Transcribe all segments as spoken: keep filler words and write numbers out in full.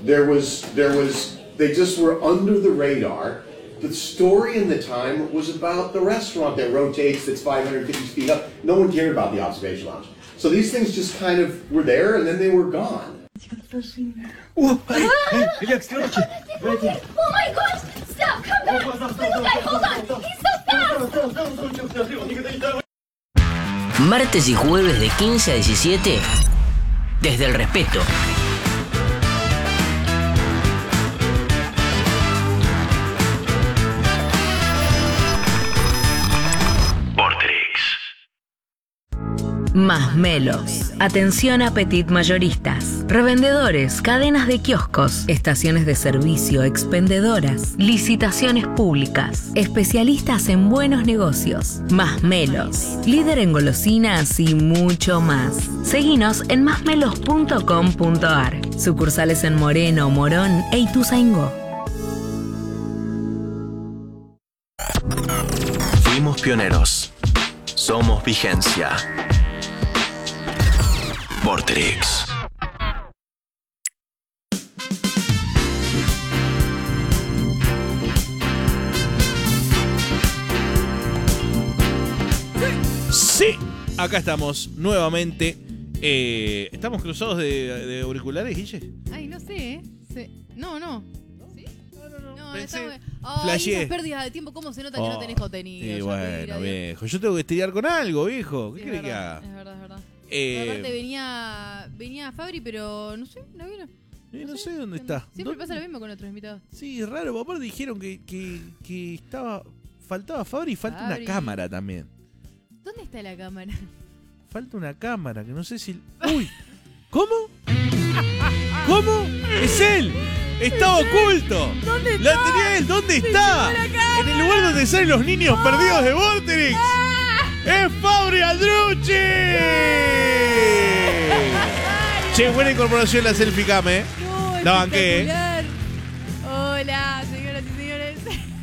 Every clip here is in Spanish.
there was, there was, they just were under the radar. The story in the time was about the restaurant that rotates, that's five hundred fifty feet up. No one cared about the observation lounge. So these things just kind of were there and then they were gone. Oh, hey, hey, relax, relax. Oh my gosh! Stop! Come back! Little guy, hold on! He's so fast! Martes y jueves de quince a diecisiete, desde el respeto. Más Melos. Atención a petit mayoristas, revendedores, cadenas de kioscos, estaciones de servicio, expendedoras, licitaciones públicas, especialistas en buenos negocios. Más Melos, líder en golosinas y mucho más. Seguinos en másmelos punto com punto ar. Sucursales en Moreno, Morón e Ituzaingó. Fuimos pioneros. Somos vigencia. Vorterix. Sí, acá estamos nuevamente. Eh, ¿Estamos cruzados de, de auriculares, Guille? Ay, no sé, ¿eh? Se... No, no. ¿Sí? No, no, no. No, Pensé, está... Ay, flasheé. esas pérdidas de tiempo, ¿cómo se nota Oh, que no tenés contenido? Sí, Yo bueno, te viejo. Yo tengo que estirar con algo, viejo. ¿Qué sí, querés que verdad, haga? Es verdad, es verdad. Eh, Pero aparte venía, venía Fabri, pero no sé, no vino. eh, no no sé sé, dónde está. Siempre ¿Dónde? pasa lo mismo con otros invitados. Sí, raro. Aparte dijeron que, que, que estaba... Faltaba Fabri y falta Fabri. una cámara también. ¿Dónde está la cámara? Falta una cámara, que no sé si... ¡Uy! ¿Cómo? ¿Cómo? ¡Es él! ¡Está oculto! ¿Dónde ¡La está? tenía él! ¿Dónde Se está? llevó la cámara. En el lugar donde salen los niños perdidos de Vorterix. ¡Es Fabri Aldrucci! Che, buena incorporación la selfie cam, ¿eh? No, La banqué, ¿eh? espectacular. Hola, señoras y señores.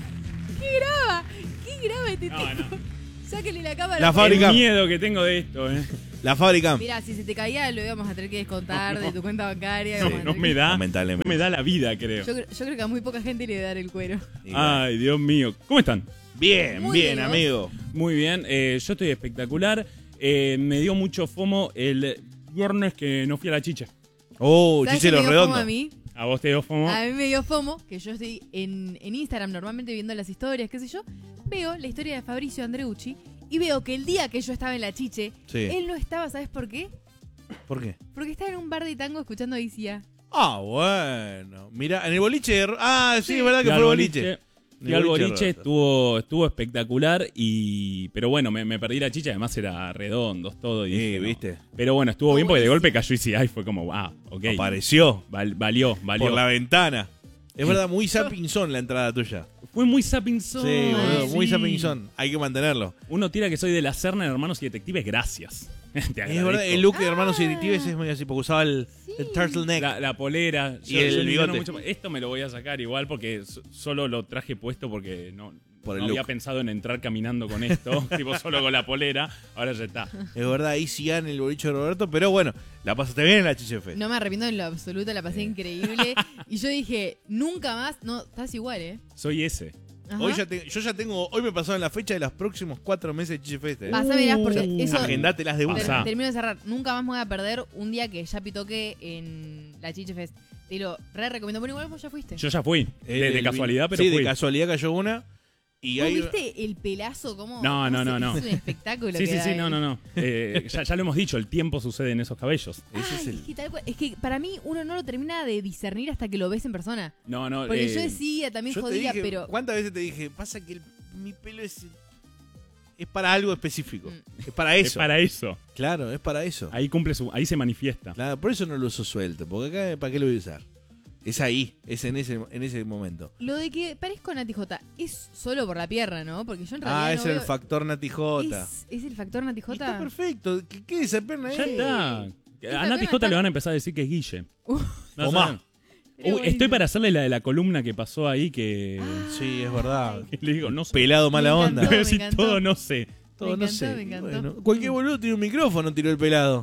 ¿Qué graba? ¿Qué graba este No, tipo? no. Sáquenle la cámara. La fábrica. El miedo que tengo de esto, ¿eh? La fábrica. Mira, si se te caía lo íbamos a tener que descontar No, no. de tu cuenta bancaria. No, íbamos a no tener me que- da. No Lamentablemente. me da la vida, creo. Yo, cre- yo creo que a muy poca gente le da el cuero. Ay, Dios mío. ¿Cómo están? Bien, Muy bien, bien, amigo. Muy bien. eh, yo estoy espectacular. Eh, me dio mucho fomo el viernes que no fui a la chicha. Oh, ¿Sabes Chiche qué me los dio fomo redondos. a mí? ¿A vos te dio fomo? A mí me dio FOMO, que yo estoy en, en Instagram normalmente viendo las historias, qué sé yo. Veo la historia de Fabricio Andreucci y veo que el día que yo estaba en la chiche, Sí. él no estaba, ¿sabes por qué? ¿Por qué? Porque estaba en un bar de tango escuchando a Isia. Ah, bueno. Mira, en el boliche. de- Ah, sí, Sí. es verdad que Fui fue al el boliche. boliche, En fui el al boliche boliche, Roberto. estuvo, estuvo espectacular y... Pero bueno, me, me perdí la chicha, además era redondos, todo. Y Sí, dije, no. viste. Pero bueno, estuvo Oh, bien porque de buenísimo. golpe cayó I C I y fue como, ah, ok. Apareció Val- valió, valió. por la ventana. Es Sí. verdad, muy Sapinson la entrada tuya. Fue muy Sapinson. Sí, boludo, muy sí. Sapinson. Hay que mantenerlo. Uno tira que soy de la Serna de Hermanos y Detectives, gracias. Te Es agradezco. verdad, el look de Hermanos y Detectives es muy así, porque usaba el, el turtleneck. La, la polera. Y el ni bigote. no mucho- esto me lo voy a sacar igual porque so- solo lo traje puesto porque no, Por el no había look. pensado en entrar caminando con esto, tipo solo con la polera. Ahora ya está. Es verdad, ahí sí en el boliche de Roberto, pero bueno, la pasaste bien en la Chiche Fest. No me arrepiento en lo absoluto, la pasé increíble. Y yo dije, nunca más, no, estás igual, ¿eh? Soy ese. Ajá. Hoy ya te- yo ya tengo, hoy me pasaron la fecha de los próximos cuatro meses de Chiche Fest. ¿eh? Pasámelas porque eso... Agendatelas de una. Ter- Pasá. termino de cerrar. Nunca más me voy a perder un día que ya pitoqué en la Chiche Fest. Te lo re recomiendo. Bueno, igual vos ya fuiste. Yo ya fui. El- De, de el- casualidad, pero sí, fui. de casualidad cayó una. Y ¿Vos ahí, viste el pelazo? ¿Cómo? No, cómo no, se- no, no. Es un espectáculo. Sí, que sí, da sí, ahí. no, no, no. Eh, ya, ya lo hemos dicho, el tiempo sucede en esos cabellos. Ay, ese es el- es, que tal cual- es que para mí uno no lo termina de discernir hasta que lo ves en persona. No, no. Porque eh, yo decía, también yo te jodía, dije, pero... ¿cuántas veces te dije? Pasa que el- mi pelo es es para algo específico. Mm. Es para eso. es para eso. Claro, es para eso. Ahí cumple su, ahí se manifiesta. Claro, por eso no lo uso suelto, porque acá ¿para qué lo voy a usar? Es ahí, es en ese en ese momento. Lo de que parezco Nati J es solo por la pierna, ¿no? Porque yo en realidad Ah, no es el veo- factor Nati J. ¿Es, es el factor Nati Y está J? perfecto, que quede esa pierna ahí. Ya está. Esa A Nati pena J está- le van a empezar a decir que es Guille. Uh, No Tomá. saben. Qué Uy, bonito. estoy para hacerle la de la columna que pasó ahí que... Sí, es verdad. Le digo, no sé. Pelado mala Me onda. encantó. Debe decir encantó. todo, no sé. Todo Me no encantó, sé. me encantó. Bueno, cualquier boludo tiene un micrófono, tiró el pelado.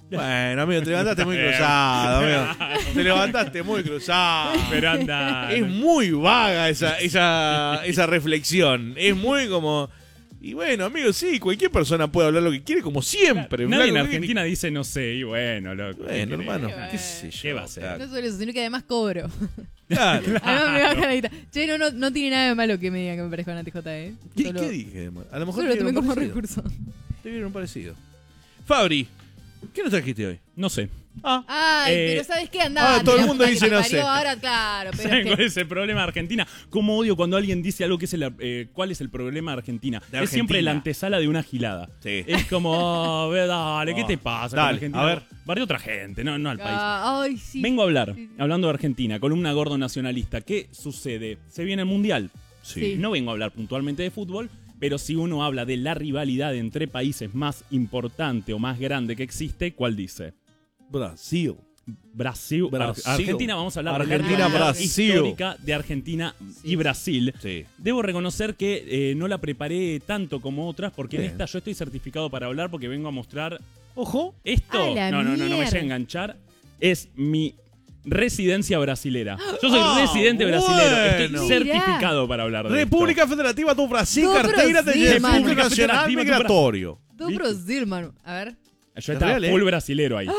Bueno, amigo, te levantaste muy cruzado, amigo. Te levantaste muy cruzado. Pero anda. Es muy vaga esa, esa, esa reflexión. Es muy como... Y bueno, amigo, sí, cualquier persona puede hablar lo que quiere, como siempre. Nadie en Flaco, Argentina dice no sé, y bueno, loco. Bueno, hermano, Bueno. qué sé yo. ¿Qué va a ser? No solo eso, sino que además cobro. Claro. Además me bajan la guita. Che, no, no, no tiene nada de malo que me digan que me parezco a Nati J, ¿eh? ¿Qué, Solo, ¿Qué dije? A lo mejor solo te lo tomé vieron como parecido. recurso. Te vieron parecido. Fabri, ¿qué nos trajiste hoy? No sé. Ah, Ay, Eh, pero ¿sabes qué? Andá. ah, todo el la mundo puta que dice te no parió, sé. Ahora, claro, pero ¿Saben es cuál que... es el problema de Argentina? ¿Cómo odio cuando alguien dice algo que es el, eh, cuál es el problema de Argentina? De Es siempre Argentina. la antesala de una gilada. Sí. Es como, oh, ve, dale, ¿qué Oh, te pasa dale, con Argentina? a ver. Barrio otra gente, no, no al país. Ah, ay, sí. Vengo a hablar, Sí, sí. hablando de Argentina, columna gordo nacionalista. ¿Qué sucede? Se viene el Mundial. Sí. No vengo a hablar puntualmente de fútbol, pero si uno habla de la rivalidad entre países más importante o más grande que existe, ¿cuál dice? Brasil. Brasil. Brasil. Ar- Argentina, vamos a hablar Argentina, de la rivalidad Brasil. histórica de Argentina y Brasil. Sí. Debo reconocer que eh, no la preparé tanto como otras, porque Bien. en esta yo estoy certificado para hablar, porque vengo a mostrar Ojo. esto. ¡A la No, no, no, no me mierda! llega a enganchar. Es mi residencia brasilera. Yo soy Ah, residente brasilero. Estoy bueno. certificado para hablar de República Federativa do Brasil, Do carteira de Brasil, mano. República Nacional Federativa do Migratorio. Do Brasil, mano. A ver. esto. Yo Es estaba real, ¿eh? full brasilero ahí.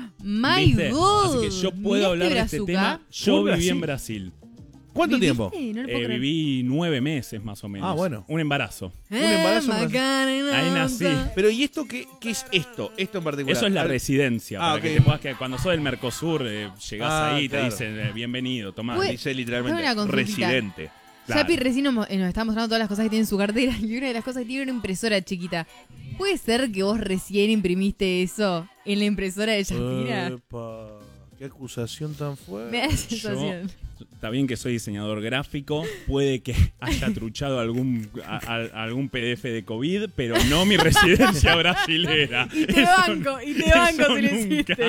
My ¿Viste? God. Así que yo puedo Mirá hablar de este brazuca. tema. Yo Full viví en Brasil. Brasil. ¿Cuánto ¿Viviste? tiempo? No lo puedo Eh, creer. viví nueve meses más o menos. Ah, bueno. Un embarazo. Un embarazo en Eh, Brasil. Macarena. Ahí nací. Pero ¿y esto qué, qué es esto? Esto en particular. Eso es la Al- residencia. Ah, para ok. que te puedas que cuando sos del Mercosur, eh, llegás Ah, ahí y te claro. dicen eh, bienvenido, tomá. Fue- Dice literalmente Una consultita. residente. Claro. Yapi recién nos, mo- eh, nos está mostrando todas las cosas que tiene en su cartera y una de las cosas que tiene una impresora chiquita. ¿Puede ser que vos recién imprimiste eso en la impresora de Yapira? Epa, qué acusación tan fuerte. Me da esa sensación. Está bien que soy diseñador gráfico, puede que haya truchado algún, a- a- algún P D F de COVID, pero no mi residencia brasilera. Y te Eso banco, y te banco eso si lo nunca. hiciste.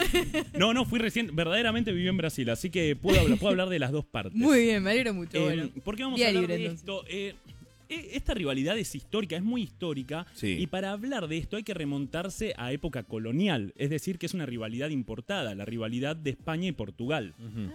No, no, fui recién, verdaderamente viví en Brasil, así que puedo hablar, puedo hablar de las dos partes. Muy bien, me alegro mucho. Eh, bueno. ¿Por qué vamos Día a hablar libre, de entonces. esto? Eh, eh, esta rivalidad es histórica, es muy histórica. Sí. Y para hablar de esto hay que remontarse a época colonial. Es decir, que es una rivalidad importada, la rivalidad de España y Portugal.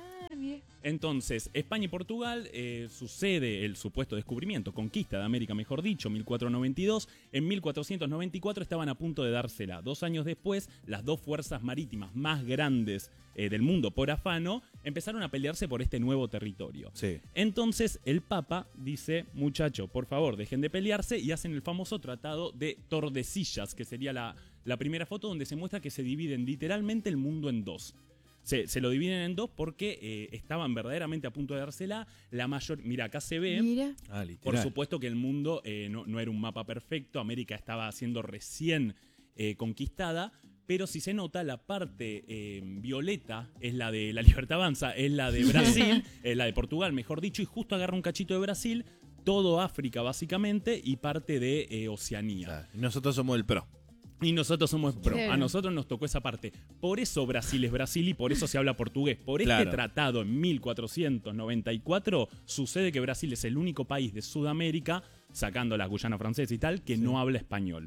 Entonces, España y Portugal eh, sucede el supuesto descubrimiento, conquista de América, mejor dicho, mil cuatrocientos noventa y dos. En mil cuatrocientos noventa y cuatro estaban a punto de dársela. Dos años después, las dos fuerzas marítimas más grandes eh, del mundo por afano empezaron a pelearse por este nuevo territorio. Sí. Entonces, el Papa dice, muchacho, por favor, dejen de pelearse, y hacen el famoso tratado de Tordesillas, que sería la, la primera foto donde se muestra que se dividen literalmente el mundo en dos. Se, se lo dividen en dos porque eh, estaban verdaderamente a punto de dársela. La mayor. Mira, acá se ve. Mira. Ah, Por literal. supuesto que el mundo eh, no, no era un mapa perfecto. América estaba siendo recién eh, conquistada. Pero si se nota, la parte eh, violeta es la de La Libertad Avanza, es la de Brasil, es la de Portugal, mejor dicho, y justo agarra un cachito de Brasil, todo África básicamente y parte de eh, Oceanía. Ah, y nosotros somos el pro. Y nosotros somos pro. Claro. A nosotros nos tocó esa parte. Por eso Brasil es Brasil y por eso se habla portugués. Por este Claro. tratado en mil cuatrocientos noventa y cuatro sucede que Brasil es el único país de Sudamérica, sacando la Guyana francesa y tal, que no habla español.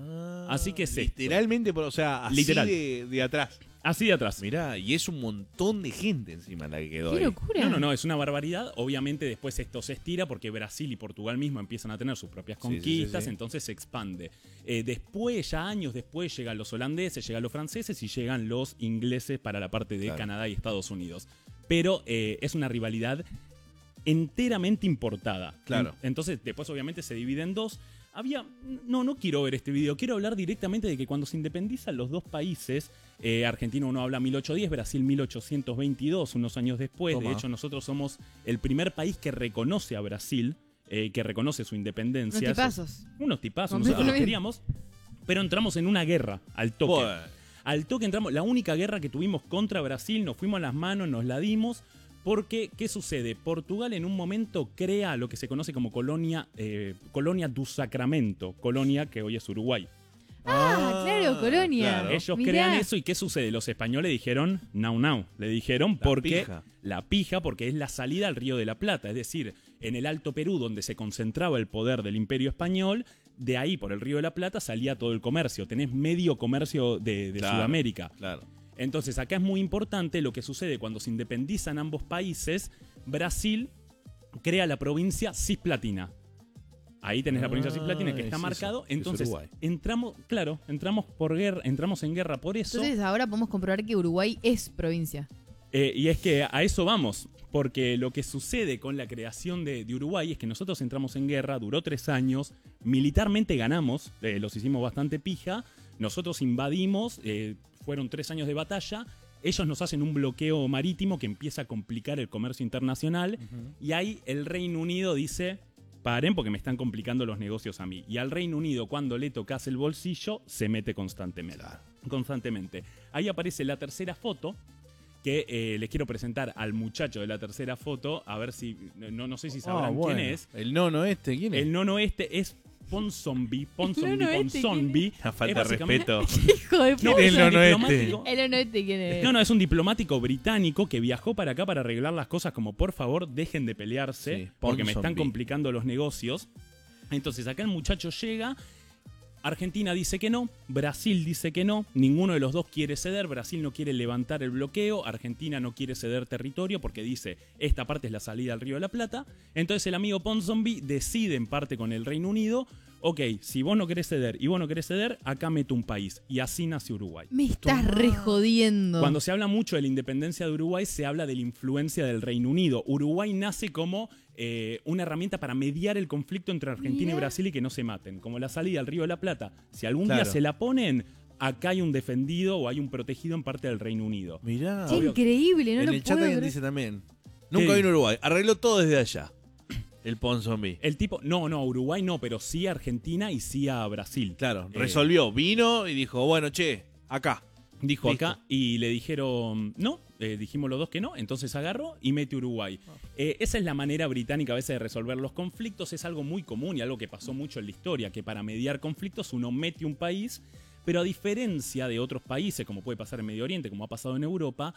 Así que es esto. Literalmente, por- o sea, así Literal. de, de atrás. Así de atrás. Mirá, y es un montón de gente encima la que quedó Qué ahí. locura. No, no, no, es una barbaridad. Obviamente después esto se estira porque Brasil y Portugal mismo empiezan a tener sus propias Sí, sí, sí, conquistas, sí. entonces se expande. Eh, después, ya años después, llegan los holandeses, llegan los franceses y llegan los ingleses para la parte de Claro. Canadá y Estados Unidos. Pero eh, es una rivalidad enteramente importada. Claro. En- Entonces, después obviamente se divide en dos. Había. No, no quiero ver este video. Quiero hablar directamente de que cuando se independizan los dos países, eh, Argentina uno habla mil ochocientos diez, Brasil mil ochocientos veintidós, unos años después. Toma. De hecho, nosotros somos el primer país que reconoce a Brasil, eh, que reconoce su independencia. Unos tipazos. Unos tipazos, Con nosotros Perú lo bien. queríamos. Pero entramos en una guerra, al toque. Bueno. Al toque entramos, la única guerra que tuvimos contra Brasil, nos fuimos a las manos, nos la dimos, porque, ¿qué sucede? Portugal en un momento crea lo que se conoce como colonia, eh, colonia do Sacramento, colonia que hoy es Uruguay. Ah, claro, Colonia. claro. Ellos Mirá. crean eso y ¿qué sucede? Los españoles dijeron, now, now, le dijeron La porque pija. la pija, porque es la salida al Río de la Plata, es decir, en el Alto Perú, donde se concentraba el poder del Imperio Español, de ahí, por el Río de la Plata, salía todo el comercio. Tenés medio comercio de, de Claro, Sudamérica. Claro. Entonces, acá es muy importante lo que sucede cuando se independizan ambos países. Brasil crea la provincia Cisplatina. Ahí tenés la provincia Ah, Cisplatina que es está eso, marcado. es Entonces, Uruguay. entramos, claro, entramos por guerra, entramos en guerra por eso. Entonces ahora podemos comprobar que Uruguay es provincia. Eh, y es que a eso vamos, porque lo que sucede con la creación de, de Uruguay es que nosotros entramos en guerra, duró tres años, militarmente ganamos, eh, los hicimos bastante pija, nosotros invadimos, eh, fueron tres años de batalla, ellos nos hacen un bloqueo marítimo que empieza a complicar el comercio internacional, uh-huh. y ahí el Reino Unido dice, paren porque me están complicando los negocios a mí. Y al Reino Unido, cuando le tocas el bolsillo, se mete constantemente. Claro. constantemente. Ahí aparece la tercera foto, que eh, les quiero presentar al muchacho de la tercera foto, a ver si, no, no sé si sabrán Ah, bueno. quién es. El nono este, ¿quién es? El nono este es Ponsonby, Ponsonby, nono este, Ponsonby. Una falta de Es básicamente- respeto. Hijo de No, puta. ¿Quién es es el un nono este? diplomático. El no este quién es. No, no, es un diplomático británico que viajó para acá para arreglar las cosas como, por favor, dejen de pelearse, Sí, porque me están Ponsonby. complicando los negocios. Entonces acá el muchacho llega, Argentina dice que no, Brasil dice que no, ninguno de los dos quiere ceder, Brasil no quiere levantar el bloqueo, Argentina no quiere ceder territorio porque dice, esta parte es la salida al Río de la Plata. Entonces el amigo Ponsonby decide en parte con el Reino Unido, ok, si vos no querés ceder y vos no querés ceder, acá meto un país. Y así nace Uruguay. Me estás re jodiendo. Cuando se habla mucho de la independencia de Uruguay, se habla de la influencia del Reino Unido. Uruguay nace como eh, una herramienta para mediar el conflicto entre Argentina Mirá. y Brasil y que no se maten. Como la salida al Río de la Plata. Si algún día Claro. se la ponen, acá hay un defendido o hay un protegido en parte del Reino Unido. Mirá. Qué increíble, no en lo el chat puedo alguien creer. dice también. Nunca ¿Qué? vino a Uruguay. Arregló todo desde allá. El Ponsonby. El tipo, no, no, Uruguay no, pero sí a Argentina y sí a Brasil. Claro, Eh, resolvió. Vino y dijo, bueno, che, acá. Dijo Listo. acá y le dijeron no, eh, dijimos los dos que no, entonces agarró y mete Uruguay. Eh, esa es la manera británica a veces de resolver los conflictos, es algo muy común y algo que pasó mucho en la historia, que para mediar conflictos uno mete un país, pero a diferencia de otros países, como puede pasar en Medio Oriente, como ha pasado en Europa,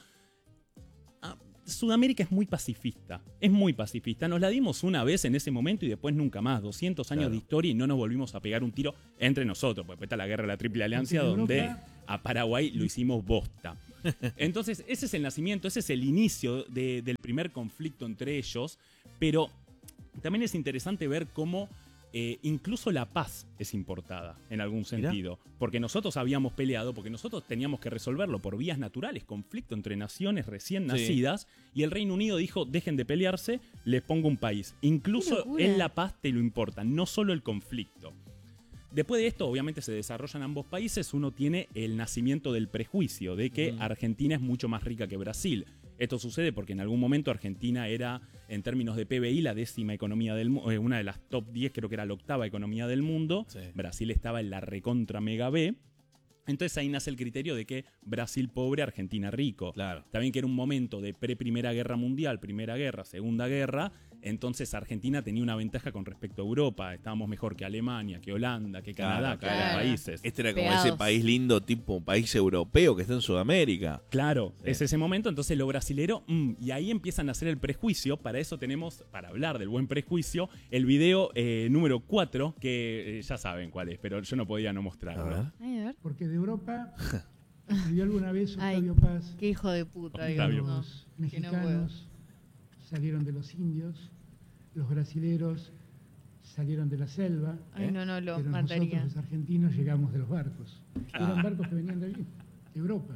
ah, Sudamérica es muy pacifista, es muy pacifista. Nos la dimos una vez en ese momento y después nunca más. doscientos años Claro. de historia y no nos volvimos a pegar un tiro entre nosotros. Porque después está la guerra de la Triple Alianza, donde a Paraguay lo hicimos bosta. Entonces, ese es el nacimiento, ese es el inicio de- del primer conflicto entre ellos. Pero también es interesante ver cómo eh, incluso la paz es importada en algún sentido. Porque nosotros habíamos peleado, porque nosotros teníamos que resolverlo por vías naturales, conflicto entre naciones recién Sí. nacidas, y el Reino Unido dijo, dejen de pelearse, les pongo un país. Incluso locura! en la paz te lo importa, no solo el conflicto. Después de esto, obviamente se desarrollan ambos países, uno tiene el nacimiento del prejuicio de que Mm. Argentina es mucho más rica que Brasil. Esto sucede porque en algún momento Argentina era, en términos de P B I, la décima economía del mundo, una de las top diez, creo que era la octava economía del mundo. Sí. Brasil estaba en la recontra mega B. Entonces ahí nace el criterio de que Brasil pobre, Argentina rico. Claro. También que era un momento de pre-primera guerra mundial, primera guerra, segunda guerra, entonces Argentina tenía una ventaja con respecto a Europa. Estábamos mejor que Alemania, que Holanda, que Canadá, Claro, que otros claro. países. Este era como Pegados. ese país lindo, tipo país europeo que está en Sudamérica. Claro, Sí. es ese momento, entonces lo brasilero, mm, y ahí empiezan a hacer el prejuicio. Para eso tenemos, para hablar del buen prejuicio, el video eh, número cuatro, que eh, ya saben cuál es, pero yo no podía no A mostrarlo. ver. Ay, a ver. Porque de Europa escribió alguna vez Ay, Octavio Paz, Qué hijo de puta, digo. Octavio. No, los que no puedo. mexicanos salieron de los indios, los brasileros salieron de la selva, Ay, ¿Eh? no, no, lo pero mataría. nosotros los argentinos llegamos de los barcos. Ah. Eran barcos que venían de allí, de Europa.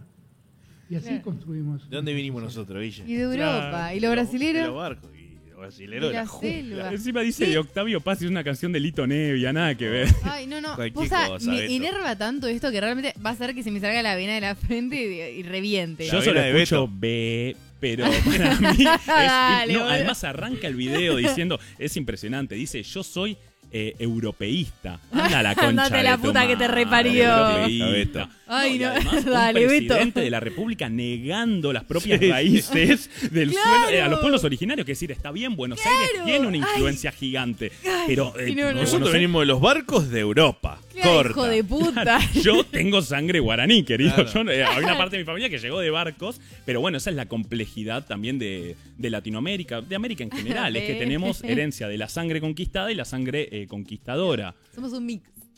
Y así Claro. construimos. ¿De dónde vinimos nosotros, Villa? Y de Europa. Claro. ¿Y los De brasileros? los barcos. Y los brasileros Y de la la jungla. selva. Encima dice Sí. de Octavio Paz y es una canción de Lito Nevia, nada que ver. Ay, no, no. Cualquier Posta, cosa, me Beto. enerva tanto esto que realmente va a hacer que se me salga la vena de la frente y, y reviente. Yo La solo vena de escucho Beto. B, pero para mí es- Dale, no, boludo. además arranca el video diciendo, es impresionante, dice, yo soy eh, europeísta. Anda la concha Andate de la tu puta que te madre, reparió. europeísta. Ay, y no. además, Dale, un Beto. presidente de la República negando las propias Sí, sí. raíces del Claro. suelo, eh, a los pueblos originarios, que es decir, está bien, Buenos Claro. Aires tiene una Ay. influencia gigante, Ay, pero eh, y no, no. Buenos Nosotros Aires- venimos de los barcos de Europa. Claro, Corta. hijo de puta. yo tengo sangre guaraní, querido. Claro. Yo, eh, hay una parte de mi familia que llegó de barcos, pero bueno, esa es la complejidad también de, de Latinoamérica, de América en general. Es que tenemos herencia de la sangre conquistada y la sangre eh, conquistadora. Somos un mix.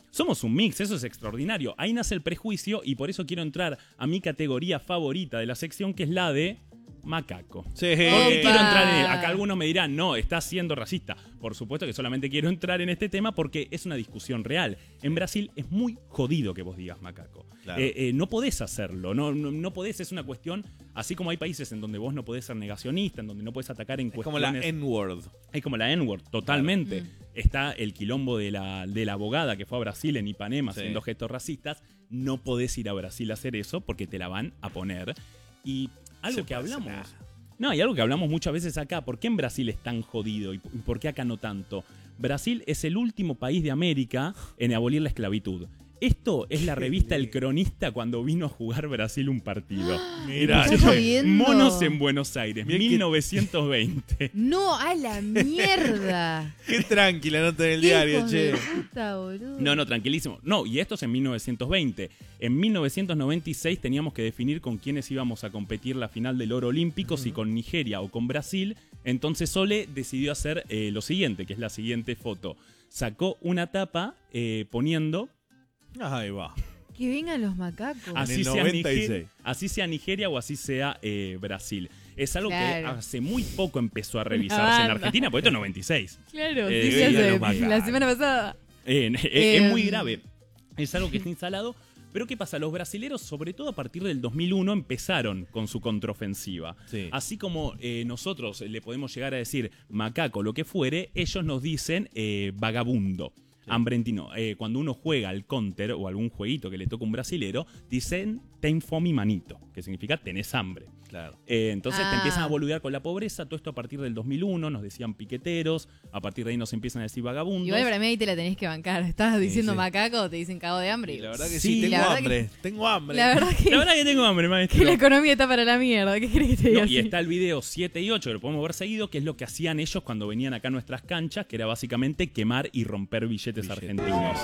Somos un mix, eso es extraordinario. Ahí nace el prejuicio y por eso quiero entrar a mi categoría favorita de la sección, que es la de macaco. Sí. Porque quiero entrar en... Acá algunos me dirán, no, estás siendo racista. Por supuesto que solamente quiero entrar en este tema porque es una discusión real. En Brasil es muy jodido que vos digas macaco. Claro. Eh, eh, no podés hacerlo, no, no, no podés, es una cuestión, así como hay países en donde vos no podés ser negacionista, en donde no podés atacar en Es cuestiones... como la N-word. Es como la N-word, totalmente. Claro. Está el quilombo de la, de la abogada que fue a Brasil en Ipanema Sí. haciendo gestos racistas. No podés ir a Brasil a hacer eso porque te la van a poner. Y algo Se que puede hacer hablamos... nada. No, y algo que hablamos muchas veces acá. ¿Por qué en Brasil es tan jodido y por qué acá no tanto? Brasil es el último país de América en abolir la esclavitud. Esto es la revista El Cronista cuando vino a jugar Brasil un partido. Mirá, ¿Me estás jodiendo? Monos en Buenos Aires, Mirá que- mil novecientos veinte. No, a la mierda. Qué tranquila nota en el Qué diario, hijos che. de puta, boludo. No, no, tranquilísimo. No, y esto es en mil novecientos veinte. En mil novecientos noventa y seis teníamos que definir con quiénes íbamos a competir la final del oro olímpico, si con Nigeria o con Brasil. Entonces Sole decidió hacer eh, lo siguiente, que es la siguiente foto. Sacó una tapa eh, poniendo... Ahí va. Que vengan los macacos. Así el sea, noventa y seis. Nigeria, así sea Nigeria o así sea eh, Brasil. Es algo Claro. que hace muy poco empezó a revisarse en banda. Argentina, porque esto es noventa y seis. Claro, Eh, sí, vengan ya sé, los macacos. la semana pasada. Eh, eh, Eh, es muy grave. Es algo que está instalado. Pero ¿qué pasa? Los brasileros, sobre todo a partir del dos mil uno, empezaron con su contraofensiva. Sí. Así como eh, nosotros le podemos llegar a decir macaco, lo que fuere, ellos nos dicen eh, vagabundo. Hambrentino. Eh, cuando uno juega al counter o algún jueguito que le toca a un brasilero, dicen ten fome manito, que significa tenés hambre. Claro. Eh, entonces Ah. te empiezan a boludear con la pobreza. Todo esto a partir del dos mil uno, nos decían piqueteros. A partir de ahí nos empiezan a decir vagabundos. Igual para mí ahí te la tenés que bancar. Estabas diciendo sí. macaco, te dicen cago de hambre. Y la verdad que Sí, sí, tengo la verdad hambre. Tengo hambre. La verdad que, La verdad que tengo hambre, maestro. que la economía está para la mierda. ¿Qué crees que te diga? No, y así? está el video siete y ocho, que lo podemos ver seguido, que es lo que hacían ellos cuando venían acá a nuestras canchas, que era básicamente quemar y romper billetes Billetes. argentinos.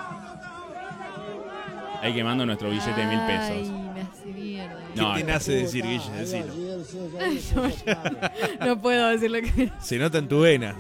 Ahí quemando nuestro billete de mil Ay, pesos. me hace mierda. ¿Qué No, te no. nace decir, Guille? Decilo. No puedo decir lo que... Se nota en tu vena.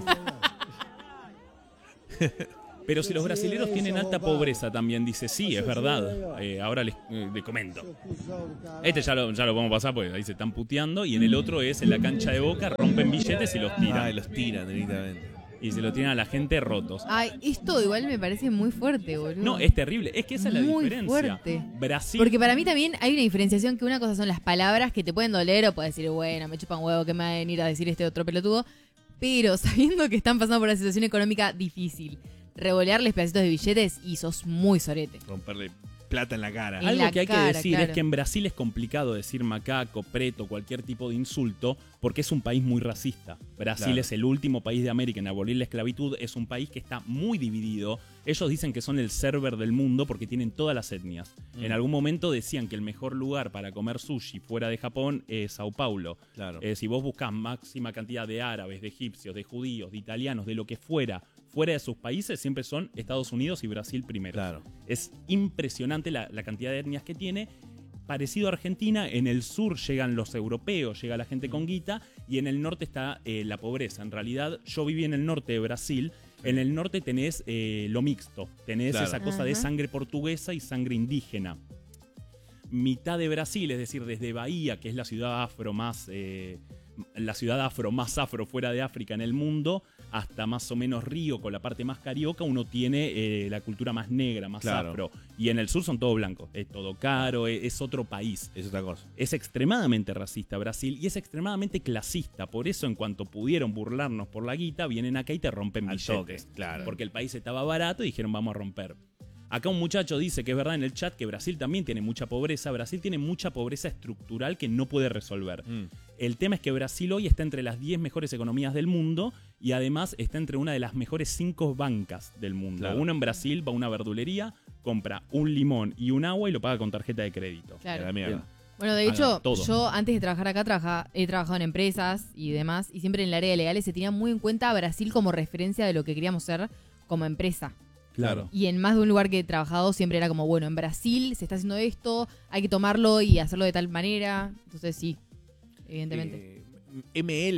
Pero si los brasileros tienen alta pobreza también, dice, sí, es verdad. Eh, ahora les, eh, les comento. Este ya lo, ya lo podemos pasar porque ahí se están puteando. Y en el otro es en la cancha de Boca, rompen billetes y los tiran. Ay, los tiran directamente. Y se lo tiran a la gente rotos. Ay, esto igual me parece muy fuerte, boludo. No, es terrible. Es que esa es la Muy diferencia. fuerte. Brasil... Porque para mí también hay una diferenciación que una cosa son las palabras que te pueden doler o puedes decir, bueno, me chupan huevo que me va a venir a decir este otro pelotudo. Pero sabiendo que están pasando por una situación económica difícil, revolearles pedacitos de billetes y sos muy sorete. Romperle plata en la cara. En Algo la que hay que cara, decir claro. es que en Brasil es complicado decir macaco, preto, cualquier tipo de insulto, porque es un país muy racista. Brasil Claro. es el último país de América en abolir la esclavitud, es un país que está muy dividido. Ellos dicen que son el server del mundo porque tienen todas las etnias. Mm. En algún momento decían que el mejor lugar para comer sushi fuera de Japón es Sao Paulo. Claro. Eh, si vos buscas máxima cantidad de árabes, de egipcios, de judíos, de italianos, de lo que fuera, fuera de sus países, siempre son Estados Unidos y Brasil primero. Claro. Es impresionante la, la cantidad de etnias que tiene. Parecido a Argentina, en el sur llegan los europeos, llega la gente con guita, y en el norte está eh, la pobreza. En realidad, yo viví en el norte de Brasil. En el norte tenés eh, lo mixto, tenés Claro. esa cosa de Ajá. sangre portuguesa y sangre indígena. Mitad de Brasil, es decir, desde Bahía, que es la ciudad afro más, eh, la ciudad afro más afro fuera de África en el mundo, hasta más o menos Río, con la parte más carioca, uno tiene eh, la cultura más negra, más Claro. afro. Y en el sur son todo blancos, es todo caro, es, es otro país. Es otra cosa. Es extremadamente racista Brasil y es extremadamente clasista. Por eso, en cuanto pudieron burlarnos por la guita, vienen acá y te rompen Al billetes. toque, claro. Porque el país estaba barato y dijeron vamos a romper. Acá un muchacho dice que es verdad en el chat que Brasil también tiene mucha pobreza. Brasil tiene mucha pobreza estructural que no puede resolver. Mm. El tema es que Brasil hoy está entre las diez mejores economías del mundo y además está entre una de las mejores cinco bancas del mundo. Claro. Uno en Brasil va a una verdulería, compra un limón y un agua y lo paga con tarjeta de crédito. Claro. A la mierda. Bien. Bueno, de Hagan hecho, todo. yo antes de trabajar acá trabaja- he trabajado en empresas y demás, y siempre en el área de legales se tenía muy en cuenta a Brasil como referencia de lo que queríamos ser como empresa. Claro. Y en más de un lugar que he trabajado siempre era como, bueno, en Brasil se está haciendo esto, hay que tomarlo y hacerlo de tal manera. Entonces sí, evidentemente. Eh, M L.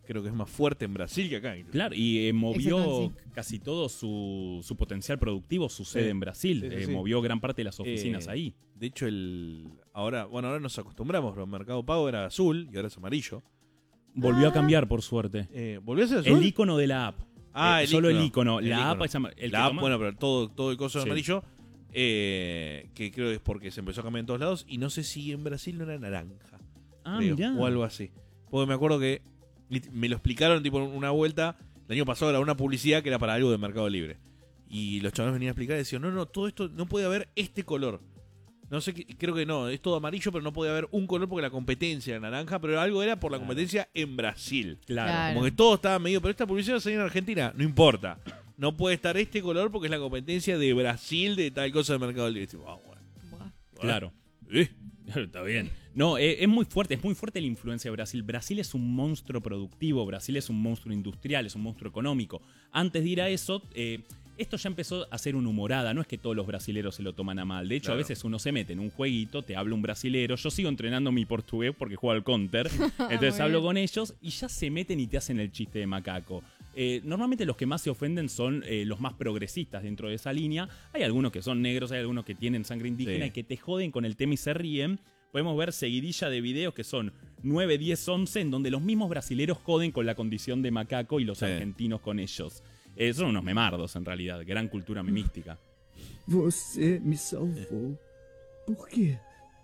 creo que es más fuerte en Brasil que acá. Claro, y eh, movió Exacto, casi todo su, su potencial productivo, sucede Sí. en Brasil. Sí, sí, Eh, sí. movió gran parte de las oficinas Eh, ahí. De hecho, el ahora, bueno, ahora nos acostumbramos, pero el Mercado Pago era azul y ahora es amarillo. Volvió Ah. a cambiar, por suerte. Eh, ¿Volvió a ser azul? El icono de la app. Ah, Eh, el solo icono. el icono. El La icono. app es ama- el La que app, toma- bueno, pero todo, todo el coso Sí. amarillo, eh, que creo que es porque se empezó a cambiar en todos lados, y no sé si en Brasil no era naranja. Ah, creo, mirá. o algo así. Porque me acuerdo que lit- me lo explicaron tipo en una vuelta, el año pasado era una publicidad que era para algo de Mercado Libre. Y los chavales venían a explicar y decían, no, no, todo esto no puede haber este color. No sé, qué- creo que no, es todo amarillo, pero no puede haber un color porque la competencia era naranja, pero algo era por la Claro. competencia en Brasil. Claro. Claro. Como que todo estaba medio, pero esta publicidad salía en Argentina, no importa. No puede estar este color porque es la competencia de Brasil de tal cosa de Mercado Libre. Y digo, ah, bueno. Buah. Claro. Eh, Está bien. No, eh, es muy fuerte, es muy fuerte la influencia de Brasil. Brasil es un monstruo productivo, Brasil es un monstruo industrial, es un monstruo económico. Antes de ir a eso, eh, esto ya empezó a ser una humorada, no es que todos los brasileros se lo toman a mal. De hecho, Claro. a veces uno se mete en un jueguito, te habla un brasilero, yo sigo entrenando mi portugués porque juego al counter, entonces Muy hablo bien. con ellos y ya se meten y te hacen el chiste de macaco. Eh, normalmente los que más se ofenden son eh, los más progresistas dentro de esa línea. Hay algunos que son negros, hay algunos que tienen sangre indígena Sí. y que te joden con el tema y se ríen. Podemos ver seguidilla de videos que son nueve, diez, once, en donde los mismos brasileros joden con la condición de macaco y los Sí. argentinos con ellos. Eh, son unos memardos, en realidad. Gran cultura memística. Você me salvou. Por quê?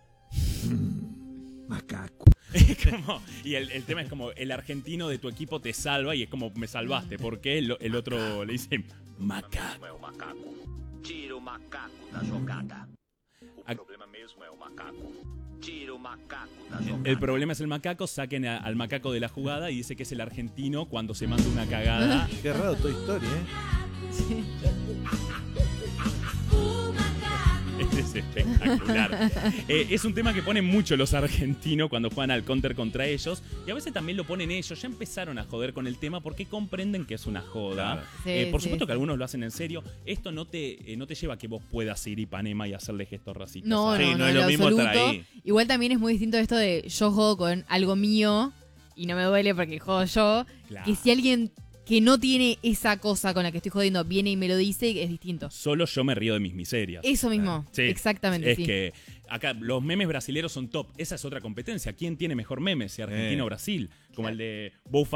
Hum, macaco. Es como- y el, el tema es como, el argentino de tu equipo te salva y es como, me salvaste. Porque el, el otro le dice, macaco. é o macaco. Tira o macaco da jogada. O A- problema mesmo é o macaco. Tira o macaco da jogada. El problema es el macaco, saquen a- al macaco de la jugada y dice que es el argentino cuando se manda una cagada. qué raro toda historia, ¿eh? Es espectacular. Eh, es un tema que ponen mucho los argentinos cuando juegan al counter contra ellos. Y a veces también lo ponen ellos. Ya empezaron a joder con el tema porque comprenden que es una joda. Claro. Sí, Eh, por sí, supuesto sí. que algunos lo hacen en serio. Esto no te, eh, no te lleva a que vos puedas ir a Ipanema y hacerle gestos racistas. No, a- Sí, no, no no, es en lo lo mismo estar absoluto. ahí. Igual también es muy distinto esto de yo juego con algo mío y no me duele porque juego yo. Claro. Que si alguien que no tiene esa cosa con la que estoy jodiendo viene y me lo dice, es distinto. Solo yo me río de mis miserias. Eso mismo, Sí, exactamente, Es sí. que acá los memes brasileros son top. Esa es otra competencia. ¿Quién tiene mejor memes? Si Argentina Eh. o Brasil. Como el de Bow